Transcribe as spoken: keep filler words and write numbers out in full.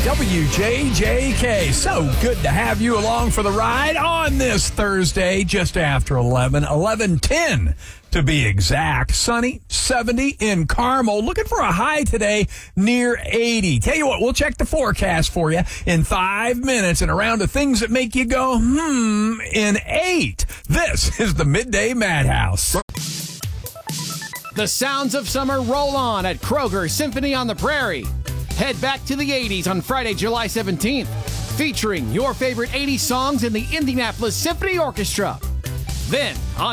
W J J K. So good to have you along for the ride on this Thursday, just after eleven, eleven ten to be exact. Sunny, seventy in Carmel. Looking for a high today near eighty. Tell you what, we'll check the forecast for you in five minutes and around to things that make you go, hmm, in eight. This is the Midday Madhouse. The sounds of summer roll on at Kroger Symphony on the Prairie. Head back to the eighties on Friday, July seventeenth, featuring your favorite eighties songs in the Indianapolis Symphony Orchestra. Then, on